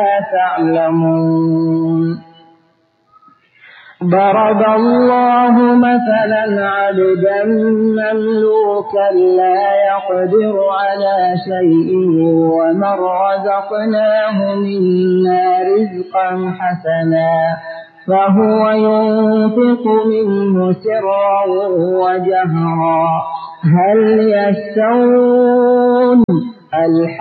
تعلمون ضرب الله مثلا عبدا مملوكا لا يقدر على شيء ومن رزقناه منا رزقا حسنا فهو ينفق منه سرا وجهرا هل يستوون